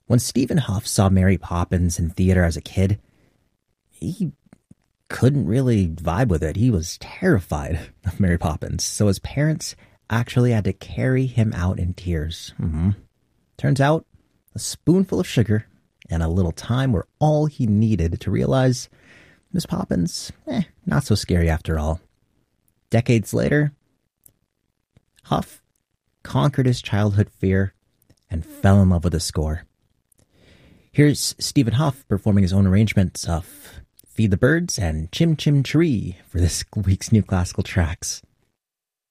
When Stephen Huff saw Mary Poppins in theater as a kid, he couldn't really vibe with it. He was terrified of Mary Poppins, so his parents actually had to carry him out in tears. Turns out, a spoonful of sugar and a little time were all he needed to realize Miss Poppins, not so scary after all. Decades later, Huff conquered his childhood fear and fell in love with the score. Here's Stephen Huff performing his own arrangements of Feed the Birds and Chim Chim Cheree for this week's New Classical Tracks.